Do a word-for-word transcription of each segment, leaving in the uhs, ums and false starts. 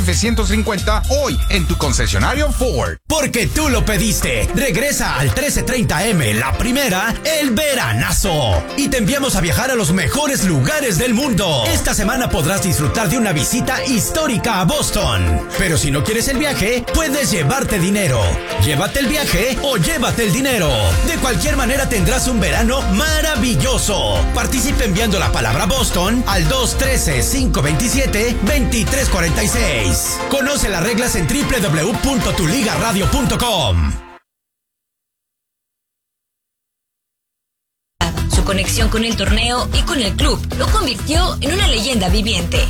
F ciento cincuenta hoy en tu concesionario Ford. Porque tú lo pediste. Regresa al trece treinta eme, la primera, el veranazo. Y te enviamos a viajar a los mejores lugares del mundo. Esta semana podrás disfrutar de una visita histórica a Boston. Pero si no quieres el viaje, puedes llevarte dinero. Llévate el viaje o llévate el dinero. De cualquier manera tendrás un verano maravilloso. Participa enviando la palabra Boston al dos uno tres, cinco dos siete, dos tres cuatro seis. Conoce las reglas en doble u doble u doble u punto tu liga radio punto com. Su conexión con el torneo y con el club lo convirtió en una leyenda viviente.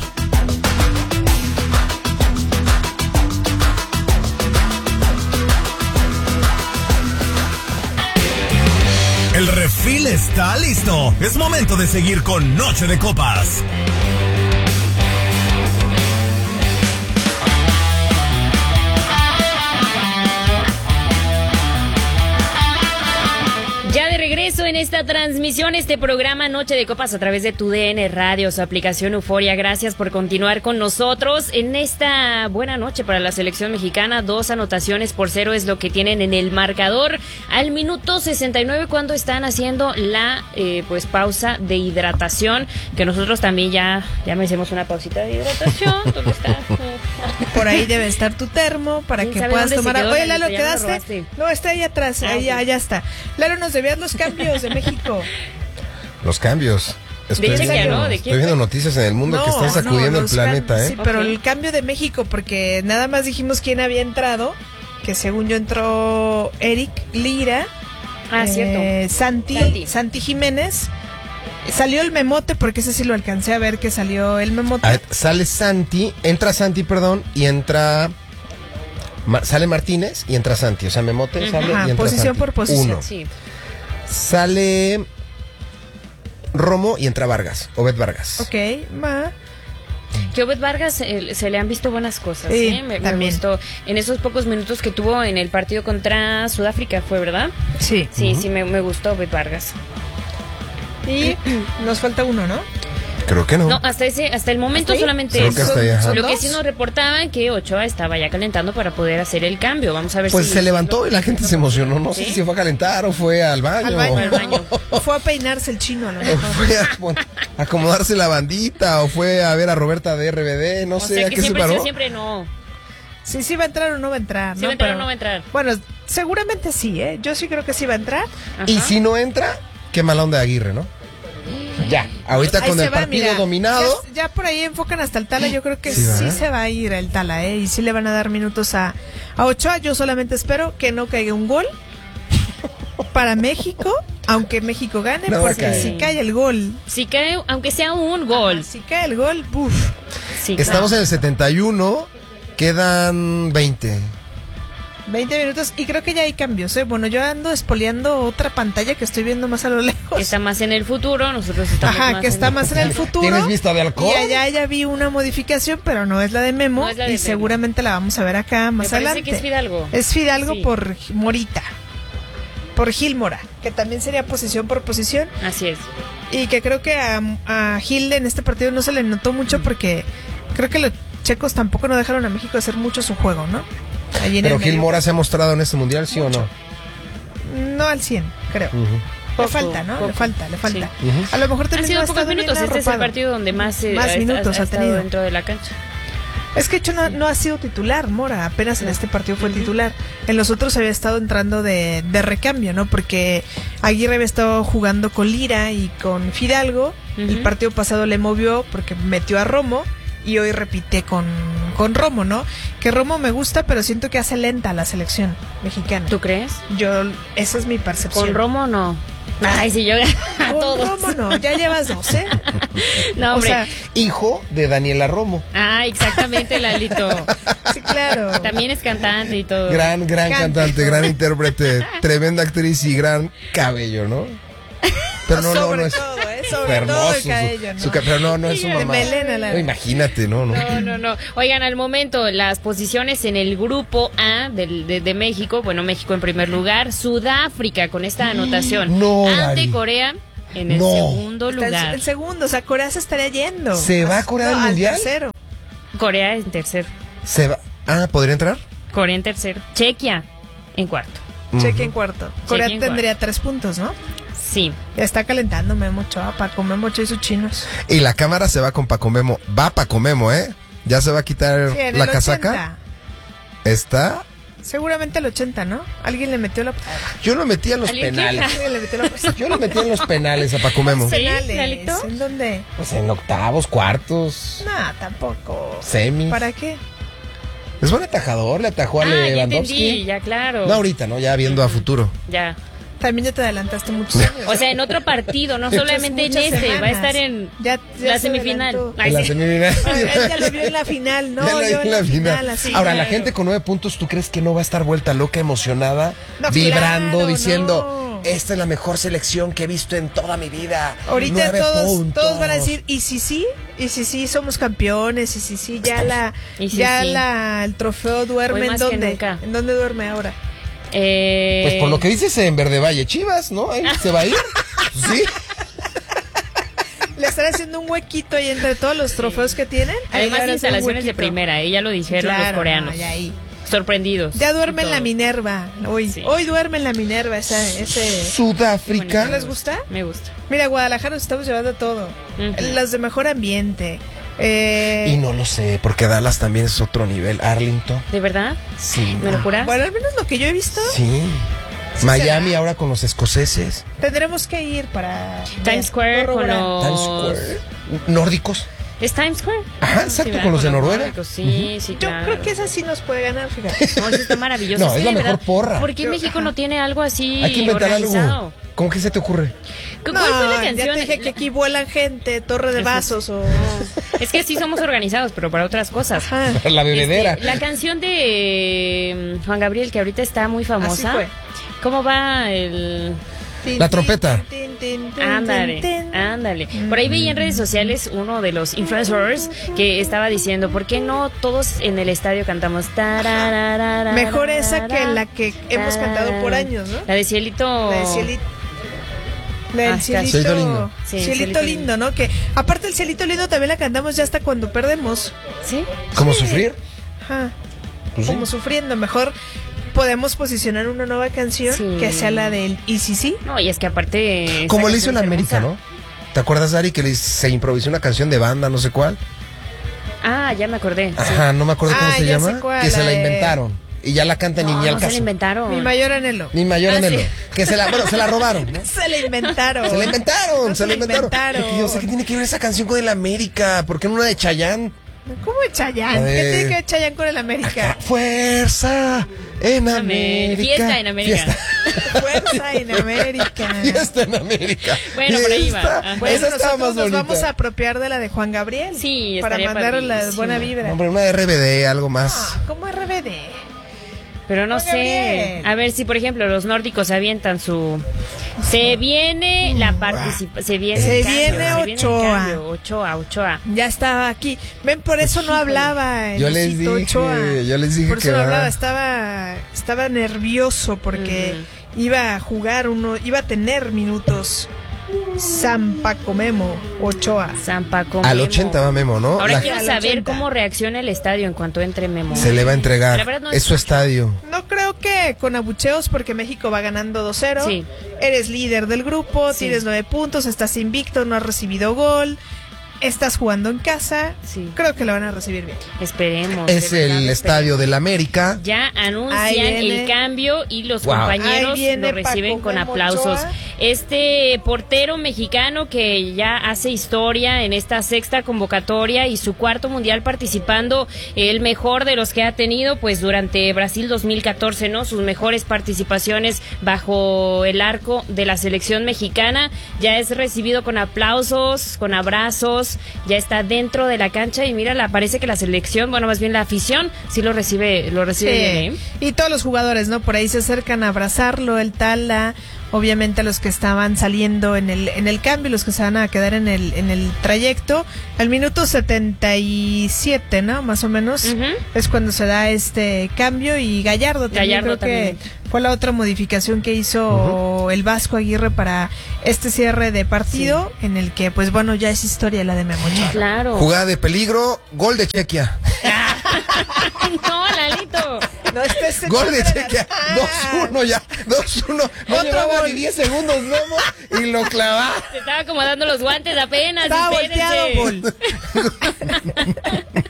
El refil está listo. Es momento de seguir con Noche de Copas. Regreso en esta transmisión, este programa Noche de Copas a través de tu D N Radio, su aplicación Euforia. Gracias por continuar con nosotros en esta buena noche para la selección mexicana. Dos anotaciones por cero es lo que tienen en el marcador al minuto sesenta y nueve, cuando están haciendo la eh, pues pausa de hidratación, que nosotros también ya, ya me hicimos una pausita de hidratación. ¿Dónde está? Por ahí debe estar tu termo para que puedas tomar agua. Oye, Lalo, ¿quedaste? No, está ahí atrás, ah, ahí, okay. Allá está. Lalo, nos debías los cambios de México. Los cambios. Estoy, ¿De viendo, quién, no? ¿De estoy viendo noticias en el mundo no, que están sacudiendo no, el planeta, ¿eh? Sí, pero okay. El cambio de México, porque nada más dijimos quién había entrado, que según yo entró Eric Lira, ah, eh, cierto. Santi, Santi, Santi Jiménez. Salió el Memote, porque ese sí lo alcancé a ver, que salió el Memote. Ah, sale Santi, entra Santi, perdón, y entra... Ma, sale Martínez y entra Santi, o sea, Memote uh-huh. sale Ajá, y entra posición Santi. por posición. Uno. Sí. Sale Romo y entra Vargas, Obed Vargas. Ok, ma. Que Obed Vargas eh, se le han visto buenas cosas, sí, ¿eh? Me, también. me gustó. En esos pocos minutos que tuvo en el partido contra Sudáfrica, ¿fue verdad? Sí. Sí, uh-huh. sí, me, me gustó Obed Vargas. Y nos falta uno, ¿no? Creo que no. No, hasta ese, hasta el momento solamente Creo eso. que hasta ahí, ajá. Lo que sí nos reportaban que Ochoa estaba ya calentando para poder hacer el cambio. Vamos a ver pues si... se levantó y la gente se emocionó. No ¿Sí? sé si fue a calentar o fue al baño. Al baño, al baño. O fue a peinarse el chino, a lo mejor. O fue a, bueno, a acomodarse la bandita, o fue a ver a Roberta de R B D, no o sé, sea ¿a que qué siempre se paró? Sí, siempre no. Sí, sí va a entrar o no va a entrar, ¿Sí ¿no? va a entrar Pero, o no va a entrar? Bueno, seguramente sí, ¿eh? Yo sí creo que sí va a entrar. Ajá. Y si no entra, qué mala onda de Aguirre, ¿no? Ya, ahorita Ahí con el va, partido mira, dominado. Ya, ya por ahí enfocan hasta el Tala, yo creo que sí, sí, ¿verdad? se va a ir el Tala, ¿eh? Y sí le van a dar minutos a, a Ochoa. Yo solamente espero que no caiga un gol para México, aunque México gane, No, porque cae. si cae el gol... Si cae, aunque sea un gol. Ajá, si cae el gol, ¡buf! Sí, Estamos claro. en el setenta y uno, quedan veinte. veinte minutos y creo que ya hay cambios, ¿eh? Bueno, yo ando espoleando otra pantalla que estoy viendo más a lo lejos. Está más en el futuro, nosotros estamos Ajá, más que está en más en el futuro. ¿Tienes vista de halcón? Y allá ya vi una modificación, pero no es la de Memo. No es la de y Memo. seguramente la vamos a ver acá más Me parece adelante. que es Fidalgo. Es Fidalgo Sí. por Morita. Por Gil Mora, que también sería posición por posición. Así es. Y que creo que a, a Gil en este partido no se le notó mucho porque creo que los checos tampoco no dejaron a México hacer mucho su juego, ¿no? Allí en Pero el Gil medio. Mora se ha mostrado en este mundial, ¿sí Mucho. o no? No al cien, creo. Uh-huh. Le Poco, falta, ¿no? poco. Le falta, le falta. Sí. Uh-huh. A lo mejor Han también sido no ha pocos estado bien minutos, este es el arropado. partido donde más, eh, Más ha, minutos ha, ha ha estado tenido. dentro de la cancha. Es que hecho no, no ha sido titular, Mora, apenas en este partido fue el titular. En los otros había estado entrando de, de recambio, ¿no? Porque Aguirre había estado jugando con Lira y con Fidalgo. Uh-huh. El partido pasado le movió porque metió a Romo y hoy repite con, con Romo, ¿no? Que Romo me gusta, pero siento que hace lenta la selección mexicana. ¿Tú crees? Yo, esa es mi percepción. Con Romo no. Ay, si yo a Con todos. Romo no, ya llevas doce. No, O hombre. sea, Hijo de Daniela Romo. Ah, exactamente, Lalito. sí, claro. También es cantante y todo. Gran, gran Canta. cantante, gran intérprete, tremenda actriz y gran cabello, ¿no? Pero no, no, Sobre no es todo, ¿eh? Sobre hermoso. todo el su- cabello, ¿no? su ca- pero no, no es su De mamá. melena, la- No, imagínate, no, no. No, no, no. Oigan, al momento, las posiciones en el grupo A del- de, de México, bueno, México en primer lugar, Sudáfrica con esta anotación. No, ante Dari. Corea en el No. segundo Está en lugar. el segundo, o sea, Corea se estaría yendo. ¿Se va a Corea No, del al Mundial? tercero. Corea en tercer. Se va. Ah, ¿podría entrar? Corea en tercero. Chequia en cuarto. Cheque en cuarto. Corea en tendría tres puntos, ¿no? Sí. Ya está calentando Memo Ochoa, Paco Memo Ochoa y sus chinos. Y la cámara se va con Paco Memo. Va Paco Memo, ¿eh? Ya se va a quitar Sí, en la el casaca. ochenta. Está. Seguramente el ochenta, ¿no? Alguien le metió la... Yo lo metí en los ¿Alguien penales. qué? Alguien le metió la... Yo lo metí en los penales a Paco Memo. Sí, penales. Lalito. ¿En dónde? Pues en octavos, cuartos, No, tampoco. semis. ¿Para qué? Es buen atajador, le atajó a Ah, ya entendí, Lewandowski. ya claro. No ahorita, ¿no? Ya viendo a futuro. Ya. También ya te adelantaste muchos años. O sea, en otro partido, no solamente en Muchas este, semanas. va a estar en Ya- ya la se semifinal. adelantó. Ay, En la sí. semifinal. Ay, él ya lo vio en la final, ¿no? Ya lo yo vi en la final. así. Ahora, la claro. gente con nueve puntos, ¿tú crees que no va a estar vuelta loca, emocionada, No, vibrando, claro, diciendo, no. esta es la mejor selección que he visto en toda mi vida? Ahorita Nueve todos, puntos. todos van a decir, y si sí, y si sí somos campeones, y si sí, ya la, Y si ya sí. la, el trofeo duerme Hoy en más que dónde, nunca. en dónde duerme ahora. Eh, Pues por lo que dices en Verde Valle, Chivas, ¿no? Ahí se va a ir. Sí. Le están haciendo un huequito ahí entre todos los trofeos que tienen. Hay Ahí más le van a hacer un instalaciones de huequito. primera, eh, ya lo dijeron Claro, los coreanos. no, ya ahí. Sorprendidos. Ya duerme en la Todo. Minerva, hoy. Sí. Hoy duerme en la Minerva, esa, ese... Sudáfrica. ¿No les gusta? Me gusta. Mira, Guadalajara nos estamos llevando todo. Ujú. Las de mejor ambiente. Eh, Y no lo sé, porque Dallas también es otro nivel. Arlington. ¿De verdad? Sí. ¿Me lo juras? Bueno, al menos lo que yo he visto, Sí. Miami será. ahora con los escoceses. tendremos que ir para... Times Square con corroborar. los... Times Square. Nórdicos. ¿Es Times Square? Ajá, exacto, ¿verdad? con los de Noruega. nórdicos, Sí, sí, Yo claro. creo que esa sí nos puede ganar, fíjate. No, sí está maravilloso. No, es que la de mejor verdad, porra. ¿Por qué Yo- México no tiene algo así Hay que inventar organizado? algo. ¿Cómo que se te ocurre? ¿Cuál fue la ya canción? te dije que aquí vuelan gente, torre de Eso vasos o... Es que sí somos organizados, pero para otras cosas. Ajá. La bebedera. Este, la canción de mm, Juan Gabriel, que ahorita está muy famosa. Así fue. ¿Cómo va el...? Tin, La tin, trompeta. tin, tin, tin, Ándale, tin, tin. ándale. Por ahí veía en redes sociales uno de los influencers que estaba diciendo, ¿por qué no todos en el estadio cantamos? Tarararara, Mejor esa que la que hemos cantado por años, ¿no? La de Cielito. La del cielito. La del Ah, está. cielito, Cielito lindo. Sí, cielito cielito lindo, ¿no? Que aparte el cielito lindo también la cantamos ya hasta cuando perdemos. ¿Sí? ¿Cómo Sí. sufrir? Ajá. Pues sí. Como sufriendo. Mejor podemos posicionar una nueva canción Sí. que sea la del Y si sí. No, y es que aparte... Como esa le hizo en canción es América, hermosa. ¿no? ¿Te acuerdas, Ari, que le- se improvisó una canción de banda, no sé cuál? Ah, ya me acordé. sí. Ajá, no me acuerdo cómo Ah, se ya llama. sé cuál, que se la la de- inventaron. Y ya la cantan y No, ni al no se la caso. inventaron. Mi mayor anhelo. Mi mayor Ah, anhelo. sí. Que se la, bueno, se la robaron, ¿no? Se la inventaron. Se la inventaron, No se la inventaron. Porque yo sé que tiene que ver esa canción con el América. ¿Por qué no una de Chayanne? ¿Cómo de Chayanne? A ¿Qué ver. tiene que ver Chayanne con el América? Fuerza en América. Fiesta en América. Fiesta, Fuerza en América. Fiesta en América. Bueno, por ahí va. Esta- Ajá. Bueno, esa estaba nosotros más nos bonita. vamos a apropiar de la de Juan Gabriel. Sí, para estaría mandar la padrísimo. buena vibra. Hombre, una R B D, algo más. Ah, ¿cómo R B D? Pero no Juan sé. Gabriel. A ver si, por ejemplo, los nórdicos avientan su. Se viene la participación. Se viene. Se el cambio, viene se viene el Ochoa. cambio. Ochoa, Ochoa. Ya estaba aquí. Ven, por eso no hablaba. el Yo les Luisito dije, Ochoa. yo les dije Por eso que no va. hablaba. Estaba, estaba nervioso porque iba a jugar uno, iba a tener minutos. San Paco Memo Ochoa. San Paco. Al Memo. ochenta va Memo, ¿no? Ahora La- quiero Al saber ochenta. cómo reacciona el estadio en cuanto entre Memo. se le va a entregar. La verdad no es su escucho. estadio. No creo que con abucheos porque México va ganando dos cero. Sí. Eres líder del grupo, Sí. tienes nueve puntos, estás invicto, no has recibido gol, estás jugando en casa. Sí. Creo que lo van a recibir bien. Esperemos. Es de verdad, el esperemos. estadio del América. Ya anuncian Ahí viene. el cambio y los Wow. compañeros Ahí viene lo reciben Paco con Memo aplausos. Ochoa. Este portero mexicano que ya hace historia en esta sexta convocatoria y su cuarto mundial participando, el mejor de los que ha tenido pues durante Brasil dos mil catorce, ¿no? Sus mejores participaciones bajo el arco de la selección mexicana, ya es recibido con aplausos, con abrazos, ya está dentro de la cancha y mira, la- parece que la selección, bueno, más bien la afición sí lo recibe, lo recibe bien, ¿eh? Y todos los jugadores, ¿no? Por ahí se acercan a abrazarlo, el Tala, obviamente los que estaban saliendo en el en el cambio, los que se van a quedar en el en el trayecto. Al minuto setenta y siete, ¿no? Más o menos, Ujú. es cuando se da este cambio y Gallardo también Gallardo creo también. que fue la otra modificación que hizo el Vasco Aguirre para este cierre de partido, en el que pues bueno, ya es historia la de Memo Ochoa. Claro. Jugada de peligro, gol de Chequia. No, Lalito. No estés Gol de echando Chequia, la- dos uno ya, dos uno. No Otro llevaba gol. ni diez segundos, Memo, y lo clavaba. Se estaba acomodando los guantes apenas. Estaba espérense. volteado, gol.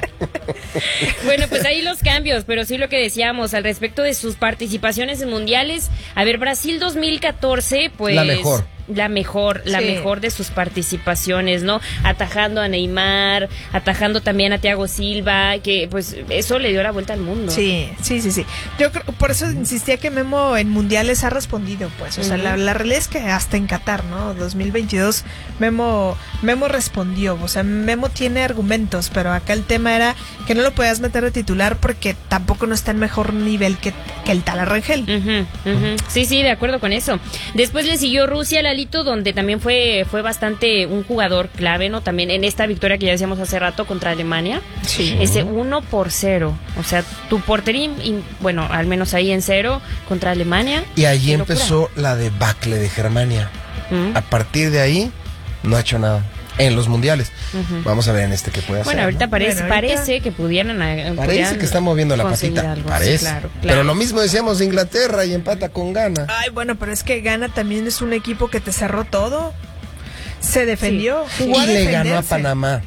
Bueno, pues ahí los cambios, pero sí lo que decíamos al respecto de sus participaciones en mundiales. A ver, Brasil dos mil catorce, pues... La mejor. La mejor, la Sí. mejor de sus participaciones, ¿no? Atajando a Neymar, atajando también a Thiago Silva, que pues eso le dio la vuelta al mundo. Sí, sí, sí, sí. Yo creo, por eso insistía que Memo en mundiales ha respondido, pues. O sea, Ujú. la, la realidad es que hasta en Qatar, ¿no? dos mil veintidós, Memo, Memo respondió. O sea, Memo tiene argumentos, pero acá el tema era que no lo podías meter de titular porque tampoco no está en mejor nivel que, que el tal Arrangel. Ujú, ujú. Sí, sí, de acuerdo con eso. Después le siguió Rusia, Lalito, donde también fue fue bastante un jugador clave, ¿no? También en esta victoria que ya decíamos hace rato contra Alemania. Sí. Ese uno por cero. O sea, tu portería, y, bueno, al menos ahí en cero contra Alemania. Y allí Qué locura. empezó la debacle de Germania. Mm. A partir de ahí, no ha hecho nada. En los mundiales. Ujú. Vamos a ver en este qué puede hacer. Bueno, ahorita ¿no? parece, Bueno, ahorita- parece que pudieran. eh, Parece pudieran que está moviendo la conseguir patita. algo. Sí, Parece. claro, claro. Pero lo mismo decíamos de Inglaterra y empata con Ghana. Ay, bueno, pero es que Ghana también es un equipo que te cerró todo. Se defendió, jugó Y a le ganó a defenderse. Panamá.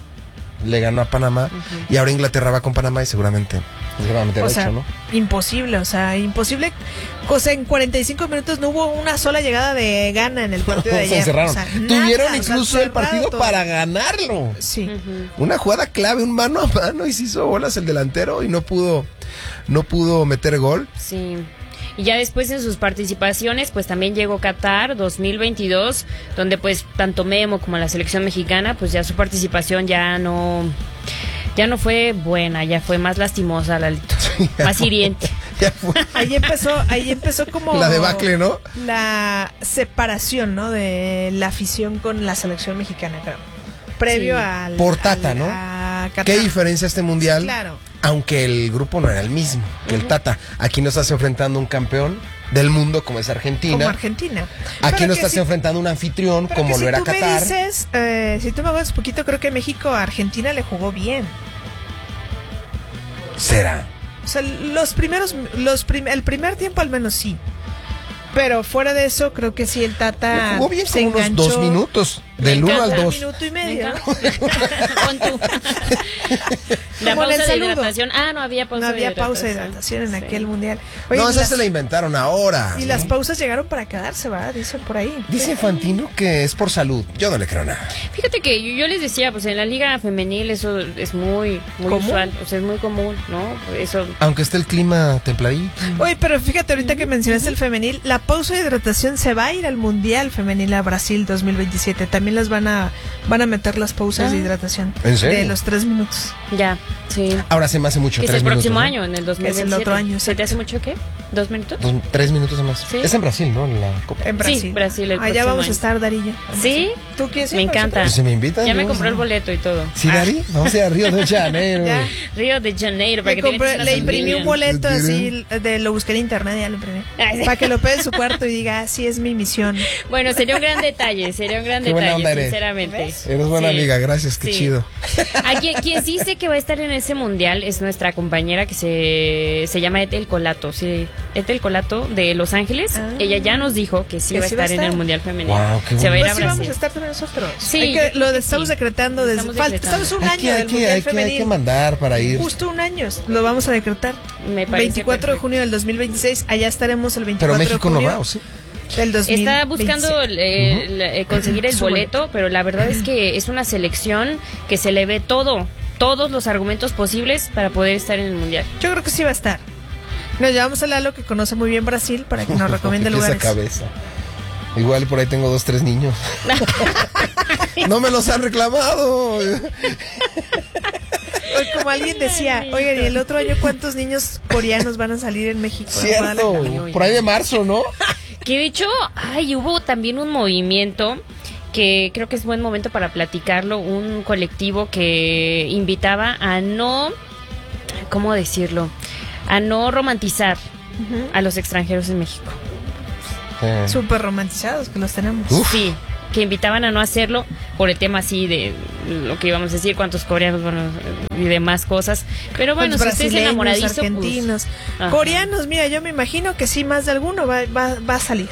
Le ganó a Panamá. Y ahora Inglaterra va con Panamá y seguramente, seguramente lo O ha sea, hecho, ¿no? imposible, o sea, imposible. O sea, en cuarenta y cinco minutos no hubo una sola llegada de Ghana en el partido de Se ayer. encerraron. O sea, Tuvieron nada, o sea, incluso el cerrado partido todo. para ganarlo. Sí. Ujú. Una jugada clave, un mano a mano y se hizo bolas el delantero y no pudo, no pudo meter gol. Sí. Y ya después en sus participaciones, pues también llegó Qatar dos mil veintidós, donde pues tanto Memo como la selección mexicana, pues ya su participación ya no ya no fue buena, ya fue más lastimosa, Lalito, más hiriente. Ya fue Ahí empezó, ahí empezó como la debacle, ¿no? la separación, ¿no? De la afición con la selección mexicana, creo. Previo Sí. al Por Tata, al- ¿no? a Qatar. ¿Qué diferencia este mundial? Sí, claro. Aunque el grupo no era el mismo que el Tata. Aquí no estás enfrentando un campeón del mundo como es Argentina. Como Argentina. Aquí Pero no que estás si- enfrentando un anfitrión pero como que lo si era tú me Qatar. dices, eh, si tú me acuerdas poquito, creo que México a Argentina le jugó bien. Será. O sea, los primeros, los prim- el primer tiempo al menos sí. Pero fuera de eso, creo que sí el Tata Jugó bien se como unos enganchó. dos minutos. Me Del uno encanta. al Un dos. minuto y Me medio. encanta. Pon tú. La Como en el pausa de saludo. hidratación. Ah, no había pausa No había de pausa de hidratación. hidratación en Sí. aquel mundial. Oye, No, y esa las, se la inventaron ahora. y ¿sí? las pausas llegaron para quedarse, ¿verdad? Dicen por ahí. Dice Fantino que es por salud. Yo no le creo nada. Fíjate que yo, yo les decía, pues en la liga femenil eso es muy, muy ¿Común? usual, o sea, es muy común, ¿no? Eso. Aunque esté el clima templadito. Oye, pero fíjate, ahorita que mencionaste el femenil, la pausa de hidratación se va a ir al Mundial Femenil a Brasil dos mil veintisiete. También las van a van a meter las pausas Ah. de hidratación. ¿En serio? De los tres minutos. Ya, sí. Ahora se me hace mucho. Que es tres el próximo minutos, ¿no? año, en el dos mil Es el veintisiete. otro año, ¿Se te exacto. hace mucho qué? ¿Dos minutos? Dos- tres minutos más. Sí. Es en Brasil, ¿no? En la Copa. En Brasil. Sí, Brasil el Allá próximo vamos año. a estar, Darillo. ¿Sí? ¿Tú quieres ir? Me encanta. Pues se me invitan. Ya me ¿no? compré el boleto y todo. ¿Sí, Ah, Dari? Vamos a ir a Río de Janeiro. Ya. Río de Janeiro, para Le, que te compré- eches le una imprimí sombrilla. un boleto ¿Qué así, de, lo busqué en internet, ya lo imprimí. Ay, sí. Para que lo pegue en su cuarto y diga, así es mi misión. Bueno, sería un gran detalle, sería un gran Qué buena detalle, onda eres. sinceramente. Eres buena Sí. amiga, gracias, qué Sí. chido. A quien, quien sí sé que va a estar en ese mundial es nuestra compañera que se, se llama Ethel Colato, sí, Ethel Colato de Los Ángeles. Ah. Ella ya nos dijo que sí Que va a sí va a estar en estar. el mundial femenino. Wow, qué se va a ir Pues a sí, vamos Brasil. a estar también nosotros. Sí, Hay yo que- creo lo que estamos sí. decretando desde Estamos falta. decretando. Estamos un Hay año que, hay del que, Mundial hay que, hay Femenil. que mandar para ir. Justo un año. Lo vamos a decretar. Me parece veinticuatro de perfecto. junio del dos mil veintiséis. Allá estaremos el Pero veinticuatro México de no junio va, ¿o sí? del dos mil veintisiete. Está buscando eh, la- eh, conseguir el Su boleto, pero la verdad es que es una selección que se le ve todo, todos los argumentos posibles para poder estar en el mundial. Yo creo que sí va a estar. Nos llevamos a Lalo, que conoce muy bien Brasil, para que nos recomiende Esa lugares. cabeza. Igual por ahí tengo dos, tres niños. No me los han reclamado. Oye, como alguien decía, oigan, ¿y el otro año cuántos niños coreanos van a salir en México? en Cierto. Guadalajara? Por ahí de marzo, ¿no? Que de hecho, ay, hubo también un movimiento que creo que es buen momento para platicarlo, un colectivo que invitaba a no, ¿cómo decirlo? A no romantizar Ujú. a los extranjeros en México. Eh, Súper romantizados que los tenemos. Uf. Sí, que invitaban a no hacerlo por el tema así de, lo que íbamos a decir, cuántos coreanos, bueno, y demás cosas. Pero bueno, si usted es enamoradizo, argentinos, pues, coreanos, mira, yo me imagino que sí, más de alguno va, va, va a salir.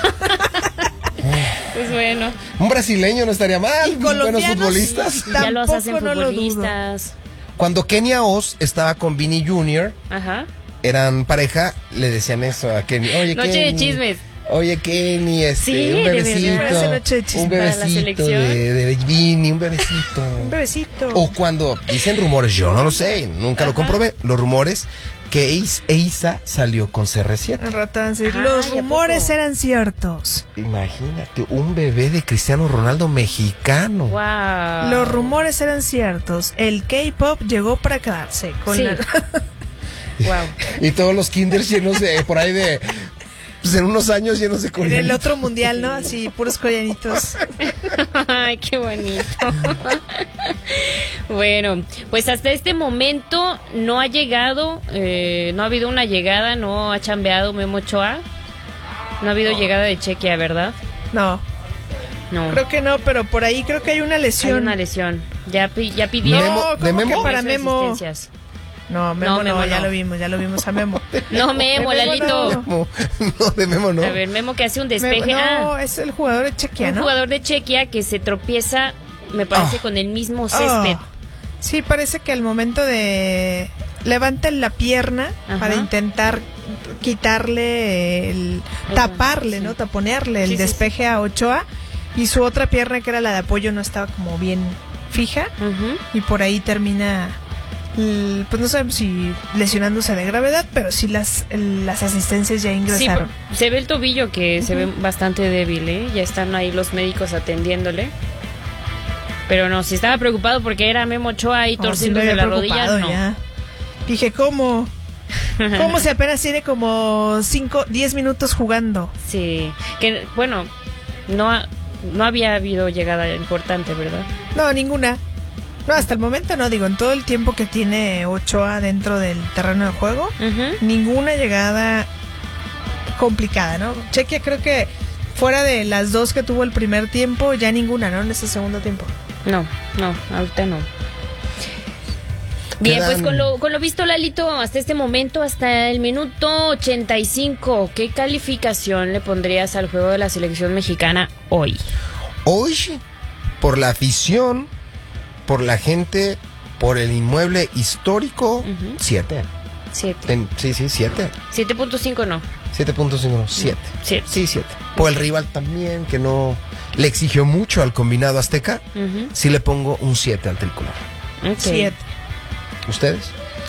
Pues bueno. Un brasileño no estaría mal, Y buenos futbolistas. Ya los hacen Tampoco no lo futbolistas. Cuando Kenia Oz estaba con Vini junior, Ajá. eran pareja, le decían eso a Kenny. Oye, Noche Kenny, de chismes. Oye, Kenny, este, Sí, un de bebecito, verdad. Parece noche de chisme un para la bebecito selección. de, de Vini, un bebecito. Un bebecito. O cuando dicen rumores, yo no lo sé, nunca lo comprobé, los rumores que Eis- Eiza salió con C R siete. Al rato van a decir, Ay, los ¿a rumores poco? eran ciertos. Imagínate, un bebé de Cristiano Ronaldo mexicano. Wow. Los rumores eran ciertos. El K-pop llegó para quedarse. Con Sí. la- Wow. Y todos los kinders llenos de, por ahí de, pues en unos años llenos de En coreanos. el otro mundial, ¿no? Así, puros coreanitos. Ay, qué bonito. Bueno, pues hasta este momento no ha llegado, eh, no ha habido una llegada, no ha chambeado Memo Ochoa. No ha habido llegada de Chequia, ¿verdad? No, No. creo que no, pero por ahí creo que hay una Hay lesión. una lesión. Ya, pi- ya pidió. No, Memo- ¿cómo ¿de Memo? que para Eso, Memo? asistencias. No, Memo No, no, Memo ya no. lo vimos, ya lo vimos a Memo. No, Memo, De Memo Lalito. no. Memo, no, de Memo no. A ver, Memo que hace un Memo- despeje. no, Ah, es el jugador de Chequia, un ¿no? jugador de Chequia que se tropieza, me parece, Ah. con el mismo césped. Oh. Sí, parece que al momento de levantan la pierna Ajá. para intentar quitarle el Eso, taparle, sí. ¿no? Taponearle el Sí, sí, despeje a Ochoa, y su otra pierna, que era la de apoyo, no estaba como bien fija, Ujú. y por ahí termina, l- pues no sabemos si lesionándose de gravedad, pero sí las, el- las asistencias ya Sí, ingresaron. por- se ve el tobillo que se ve bastante débil, ¿eh? Ya están ahí los médicos atendiéndole. Pero no, si estaba preocupado porque era Memo Ochoa ahí No, sí me torciéndose había la rodilla, preocupado no. ya. Dije, ¿cómo? ¿Cómo se apenas tiene como cinco, diez minutos jugando? Sí, que bueno, no, ha- no había habido llegada importante, ¿verdad? No, ninguna. No, hasta el momento no, digo, en todo el tiempo que tiene Ochoa dentro del terreno de juego, Ujú. ninguna llegada complicada, ¿no? Chequia creo que fuera de las dos que tuvo el primer tiempo, ya ninguna, ¿no? En ese segundo tiempo. No, no, ahorita no. Bien, Quedan- pues con lo, con lo visto, Lalito, hasta este momento, hasta el minuto ochenta y cinco, ¿qué calificación le pondrías al juego de la selección mexicana hoy? Hoy, por la afición, por la gente, por el inmueble histórico, Ujú. siete. Siete. Ten- Sí, sí, siete. siete punto cinco no. siete punto cinco, siete. Siete. Sí, siete. Por el rival también, que no le exigió mucho al combinado azteca, Ujú. sí le pongo un siete al tricolor. Ok. Siete. ¿Ustedes?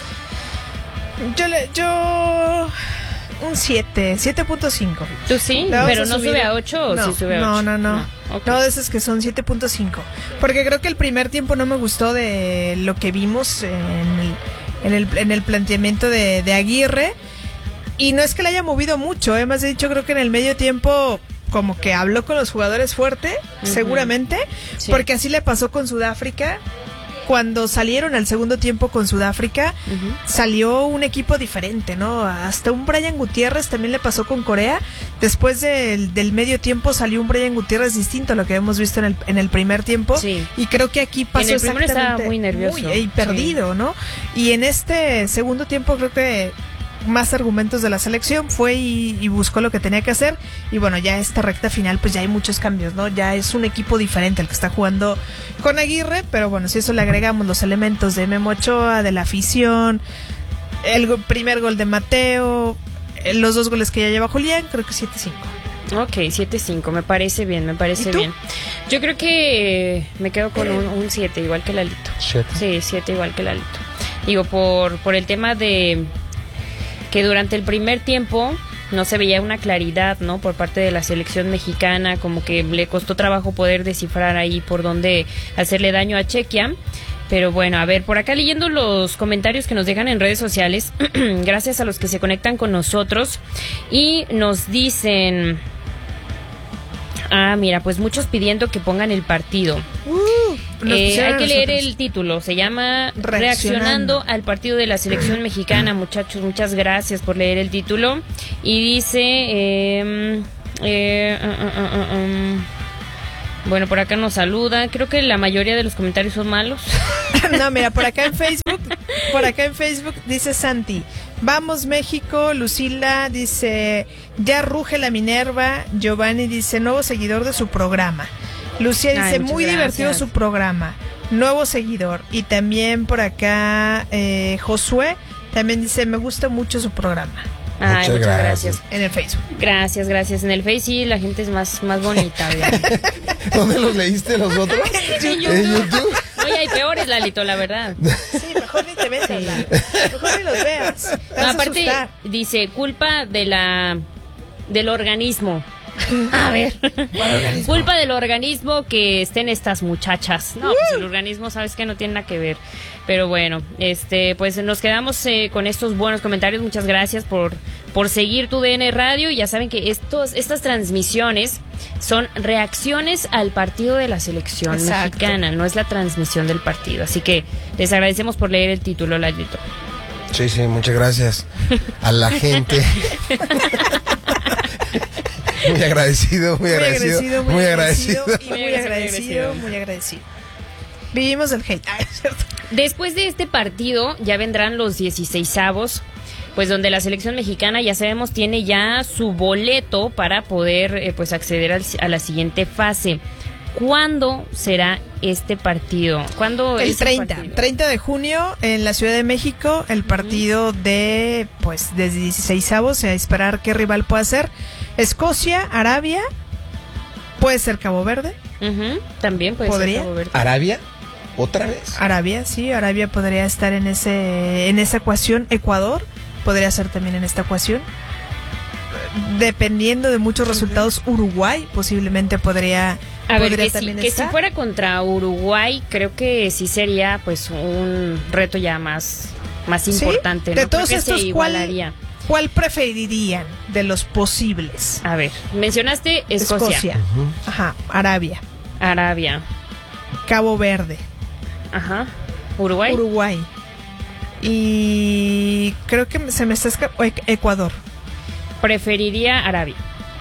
Yo le, yo un siete, siete punto cinco. ¿Tú sí? ¿Le vamos ¿Pero a no subir? sube a ocho o no, sí sube a no, ocho? no, no. ok. No, de esos que son siete punto cinco. Porque creo que el primer tiempo no me gustó de lo que vimos en el, en el, en el planteamiento de, de Aguirre. Y no es que le haya movido mucho, ¿eh? Más de dicho, creo que en el medio tiempo como que habló con los jugadores fuerte, Ujú. seguramente. Sí. Porque así le pasó con Sudáfrica. Cuando salieron al segundo tiempo con Sudáfrica, Ujú. salió un equipo diferente, ¿no? Hasta un Brian Gutiérrez también le pasó con Corea. Después del, del medio tiempo salió un Brian Gutiérrez distinto a lo que hemos visto en el, en el primer tiempo. Sí. Y creo que aquí pasó el primero estaba exactamente muy nervioso. muy- y perdido, ¿no? Y en este segundo tiempo creo que más argumentos de la selección fue y, y buscó lo que tenía que hacer. Y bueno, ya esta recta final pues ya hay muchos cambios, ¿no? Ya es un equipo diferente el que está jugando con Aguirre, pero bueno, si eso le agregamos los elementos de Memo Ochoa, de la afición, el go- primer gol de Mateo, eh, los dos goles que ya lleva Julián, creo que siete cinco. Ok, siete cinco, me parece bien, me parece ¿Y tú? bien. Yo creo que me quedo con un siete, igual que Lalito. Siete. Sí, siete igual que Lalito. Digo, por, por el tema de que durante el primer tiempo no se veía una claridad, ¿no? Por parte de la selección mexicana, como que le costó trabajo poder descifrar ahí por dónde hacerle daño a Chequia. Pero bueno, a ver, por acá leyendo los comentarios que nos dejan en redes sociales, gracias a los que se conectan con nosotros y nos dicen... Ah, mira, pues muchos pidiendo que pongan el partido. Nos Eh, pusieron hay que a leer nosotros. el título, se llama Reaccionando. Reaccionando al partido de la selección mexicana. Muchachos, muchas gracias por leer el título. Y dice, eh, eh, uh, uh, uh, um, Bueno, por acá nos saluda. Creo que la mayoría de los comentarios son malos. No, mira, por acá en Facebook, por acá en Facebook dice Santi, vamos México. Lucila dice, ya ruge la Minerva. Giovanni dice, nuevo seguidor de su programa. Lucía dice, Ay, muy gracias. divertido su programa. Nuevo seguidor. Y también por acá eh, Josué también dice, me gusta mucho su programa. Ay, Muchas muchas gracias. gracias. En el Facebook. Gracias, gracias. En el Face sí, la gente es más, más bonita. ¿Dónde los leíste los otros? En YouTube. ¿En YouTube? Oye, hay peores, Lalito, la verdad. Sí, mejor ni te metas, Sí. Lalo. Mejor ni los veas. Te vas No, a aparte, asustar. dice, culpa de la del organismo. A ver, culpa del organismo que estén estas muchachas. No, pues el organismo, sabes que no tiene nada que ver. Pero bueno, este, pues nos quedamos eh, con estos buenos comentarios. Muchas gracias por, por seguir tu D N Radio. Y ya saben que estos, estas transmisiones son reacciones al partido de la selección Exacto. mexicana, no es la transmisión del partido. Así que les agradecemos por leer el título, Lalito. Sí, sí, muchas gracias a la gente. Muy agradecido, muy, Muy agradecido, agradecido, muy muy agradecido, agradecido. y muy agradecido, muy agradecido. Vivimos del hate. Ah, es cierto. Después de este partido ya vendrán los dieciseisavos, pues donde la selección mexicana, ya sabemos, tiene ya su boleto para poder eh, pues acceder al- a la siguiente fase. ¿Cuándo será este partido? ¿Cuándo El es treinta, partido? treinta de junio en la Ciudad de México, el partido de, pues, de dieciseisavos, a esperar qué rival puede ser. Escocia, Arabia, puede ser Cabo Verde, Ujú, también puede ¿Podría? ser Cabo Verde. ¿Arabia? ¿Otra vez? Arabia, sí, Arabia podría estar en ese, en esa ecuación. Ecuador podría ser también en esta ecuación. Dependiendo de muchos resultados, Uruguay posiblemente podría, A ver, podría que, si, también que si estar. fuera contra Uruguay, creo que sí sería pues un reto ya más, más ¿Sí? importante. De ¿no? todos Creo que se estos, ¿cuál, igualaría. ¿cuál preferirían de los posibles? A ver, mencionaste Escocia, Ajá, Arabia, Arabia, Cabo Verde, ajá, Uruguay. Uruguay y creo que se me está escapando Ecuador. Preferiría Arabia.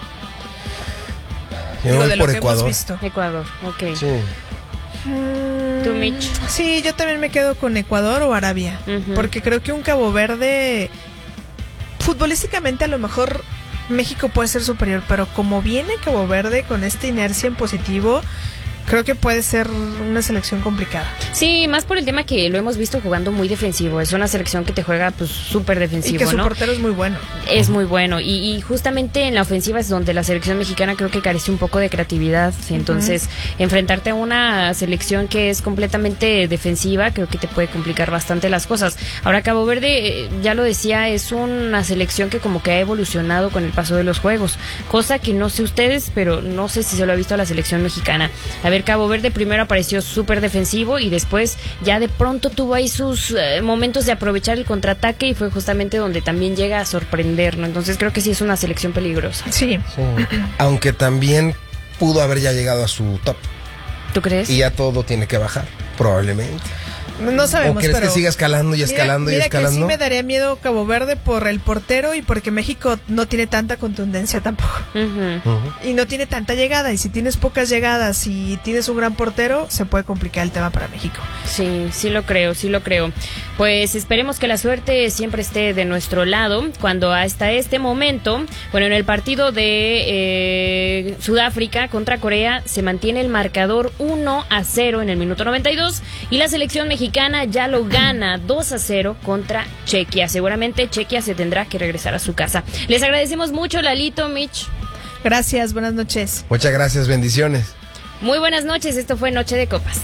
Yo Digo, voy de lo por que hemos Ecuador. visto. Ecuador, ok. Sí. Mm, ¿Tú, Mitch? Sí, yo también me quedo con Ecuador o Arabia, Ujú. porque creo que un Cabo Verde, futbolísticamente a lo mejor México puede ser superior, pero como viene Cabo Verde con esta inercia en positivo, creo que puede ser una selección complicada. Sí, más por el tema que lo hemos visto jugando muy defensivo. Es una selección que te juega pues súper Y defensivo, que su ¿no? portero es muy bueno. Es muy bueno. Y, y justamente en la ofensiva es donde la selección mexicana creo que carece un poco de creatividad. Entonces, enfrentarte a una selección que es completamente defensiva, creo que te puede complicar bastante las cosas. Ahora, Cabo Verde, eh, ya lo decía, es una selección que como que ha evolucionado con el paso de los juegos. Cosa que no sé ustedes, pero no sé si se lo ha visto a la selección mexicana. A ver, Cabo Verde primero apareció súper defensivo y después ya de pronto tuvo ahí sus eh, momentos de aprovechar el contraataque y fue justamente donde también llega a sorprender, ¿no? Entonces creo que sí es una selección peligrosa. Sí. Sí. Aunque también pudo haber ya llegado a su top. ¿Tú crees? Y ya todo tiene que bajar, probablemente. No sabemos, ¿O crees pero que siga escalando y Mira- escalando mira y escalando? que sí me daría miedo Cabo Verde por el portero y porque México no tiene tanta contundencia tampoco. Ujú. Ujú. Y no tiene tanta llegada. Y si tienes pocas llegadas y tienes un gran portero, se puede complicar el tema para México. Sí, sí lo creo, sí lo creo. Pues esperemos que la suerte siempre esté de nuestro lado cuando hasta este momento, bueno, en el partido de eh, Sudáfrica contra Corea se mantiene el marcador uno a cero en el minuto noventa y dos y la selección mexicana ya lo gana dos a cero contra Chequia. Seguramente Chequia se tendrá que regresar a su casa. Les agradecemos mucho, Lalito, Mitch. Gracias, buenas noches. Muchas gracias, bendiciones. Muy buenas noches, esto fue Noche de Copas.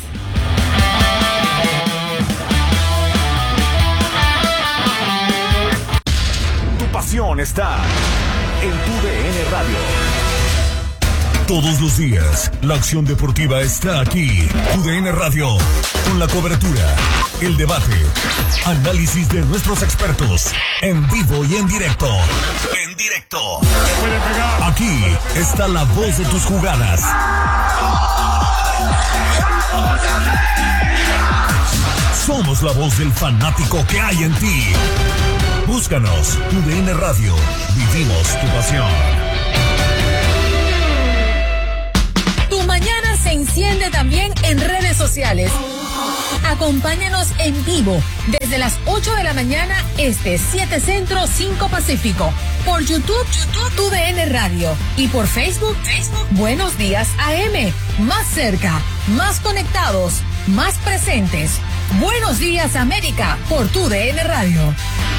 Tu pasión está en tu D N Radio. Todos los días, la acción deportiva está aquí. Tu D N Radio, con la cobertura, el debate, análisis de nuestros expertos, en vivo y en directo. En directo. Aquí está la voz de tus jugadas. Somos la voz del fanático que hay en ti. Búscanos, Tu D N Radio. Vivimos tu pasión. Tu mañana se enciende también en redes sociales. Acompáñanos en vivo desde las ocho de la mañana este, siete Centro, cinco Pacífico. Por YouTube, YouTube, Tu D N Radio. Y por Facebook, Facebook, Buenos Días A M. Más cerca, más conectados, más presentes. Buenos Días América por Tu D N Radio.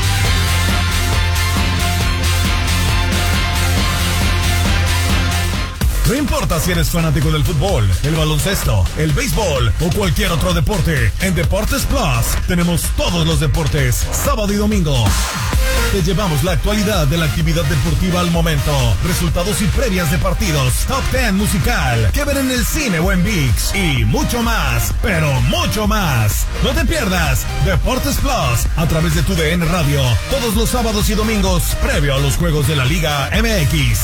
No importa si eres fanático del fútbol, el baloncesto, el béisbol o cualquier otro deporte, en Deportes Plus tenemos todos los deportes, sábado y domingo. Te llevamos la actualidad de la actividad deportiva al momento, resultados y previas de partidos, top diez musical, que ver en el cine o en ViX y mucho más, pero mucho más. No te pierdas Deportes Plus a través de Tu D N Radio, todos los sábados y domingos, previo a los juegos de la Liga M X.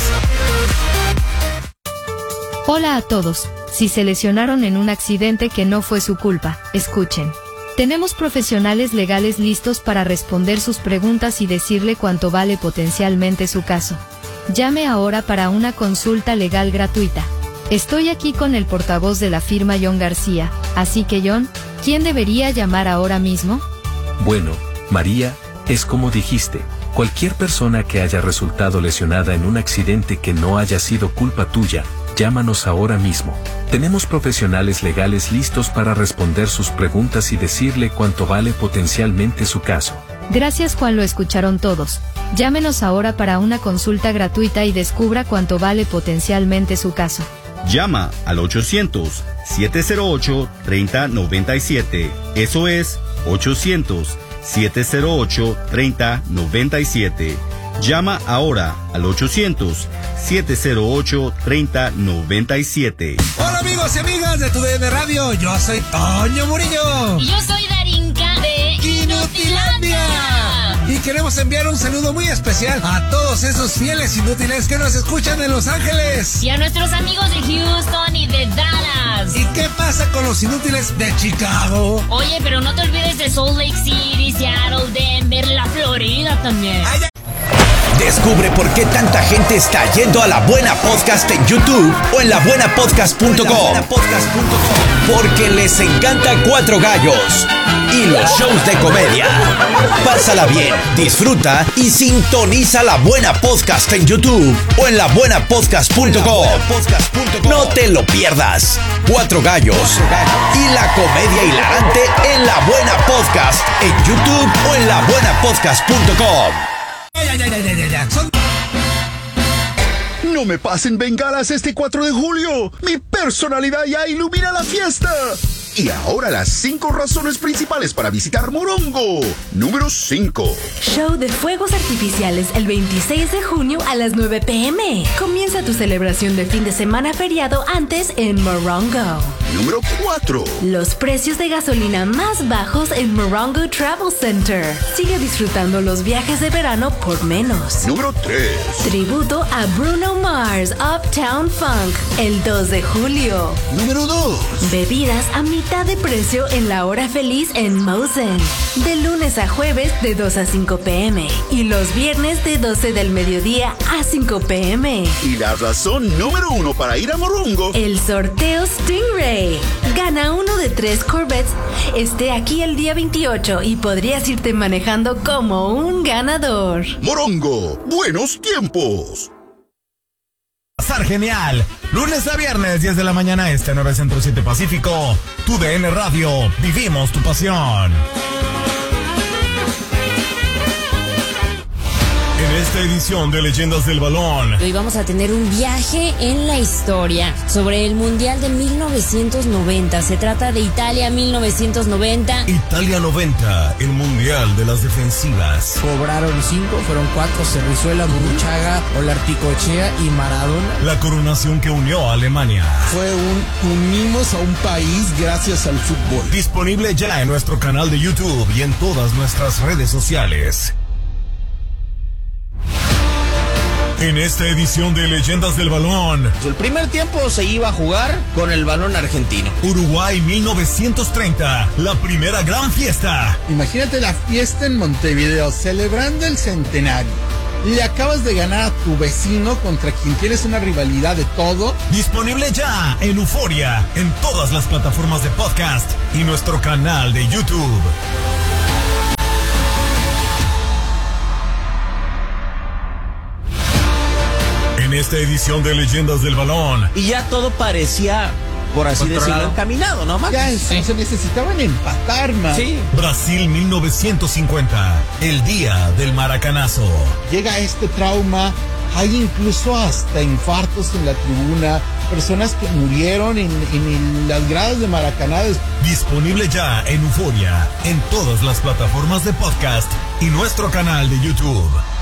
Hola a todos, si se lesionaron en un accidente que no fue su culpa, escuchen. Tenemos profesionales legales listos para responder sus preguntas y decirle cuánto vale potencialmente su caso. Llame ahora para una consulta legal gratuita. Estoy aquí con el portavoz de la firma John García, así que John, ¿quién debería llamar ahora mismo? Bueno, María, es como dijiste, cualquier persona que haya resultado lesionada en un accidente que no haya sido culpa tuya, llámanos ahora mismo. Tenemos profesionales legales listos para responder sus preguntas y decirle cuánto vale potencialmente su caso. Gracias Juan, lo escucharon todos. Llámenos ahora para una consulta gratuita y descubra cuánto vale potencialmente su caso. Llama al ochocientos, siete cero ocho, tres cero nueve siete. Eso es ochocientos, siete cero ocho, tres cero nueve siete. Llama ahora al ochocientos, siete cero ocho, tres cero nueve siete. Hola amigos y amigas de Tu D N Radio, yo soy Toño Murillo. Y yo soy Darinka de Inutilandia. Y queremos enviar un saludo muy especial a todos esos fieles inútiles que nos escuchan en Los Ángeles. Y a nuestros amigos de Houston y de Dallas. ¿Y qué pasa con los inútiles de Chicago? Oye, pero no te olvides de Salt Lake City, Seattle, Denver, la Florida también. Ay, Descubre por qué tanta gente está yendo a La Buena Podcast en YouTube o en la buena podcast punto com. Porque les encanta Cuatro Gallos y los shows de comedia. Pásala bien, disfruta y sintoniza La Buena Podcast en YouTube o en la buena podcast punto com. No te lo pierdas. Cuatro Gallos y la comedia hilarante en La Buena Podcast en YouTube o en la buena podcast punto com. Ya, ya, ya, ya, ya, ya. Son... No me pasen bengalas este cuatro de julio. Mi personalidad ya ilumina la fiesta. Y ahora las cinco razones principales para visitar Morongo. Número cinco. Show de fuegos artificiales el veintiséis de junio a las nueve pe eme. Comienza tu celebración de fin de semana feriado antes en Morongo. Número cuatro. Los precios de gasolina más bajos en Morongo Travel Center. Sigue disfrutando los viajes de verano por menos. Número tres. Tributo a Bruno Mars Uptown Funk el dos de julio. Número dos. Bebidas a mitad de precio en la hora feliz en Mosen. De lunes a jueves de dos a cinco pe eme. Y los viernes de doce del mediodía a cinco pe eme. Y la razón número uno para ir a Morongo. El sorteo Stingray. Gana uno de tres Corvettes. Esté aquí el día veintiocho y podrías irte manejando como un ganador. Morongo, buenos tiempos. Pasar genial. Lunes a viernes, diez de la mañana este, nueve Centro, siete Pacífico. Tu D N Radio, vivimos tu pasión. En esta edición de Leyendas del Balón, hoy vamos a tener un viaje en la historia sobre el Mundial de mil novecientos noventa. Se trata de Italia mil novecientos noventa. Italia noventa, el Mundial de las defensivas. Cobraron cinco, fueron cuatro: Cerrizuela, Burruchaga, Olarticochea y Maradona. La coronación que unió a Alemania. Fue un unimos a un país gracias al fútbol. Disponible ya en nuestro canal de YouTube y en todas nuestras redes sociales. En esta edición de Leyendas del Balón, el primer tiempo se iba a jugar con el balón argentino. Uruguay mil novecientos treinta, la primera gran fiesta. Imagínate la fiesta en Montevideo, celebrando el centenario. Le acabas de ganar a tu vecino contra quien tienes una rivalidad de todo. Disponible ya en Euforia, en todas las plataformas de podcast y nuestro canal de YouTube. En esta edición de Leyendas del Balón. Y ya todo parecía, por así decirlo, encaminado, ¿no, Max? Ya sí. Se necesitaban empatar, man. Sí. Brasil mil novecientos cincuenta, el día del maracanazo. Llega este trauma, hay incluso hasta infartos en la tribuna, personas que murieron en, en las gradas de Maracaná. Disponible ya en Euforia, en todas las plataformas de podcast y nuestro canal de YouTube.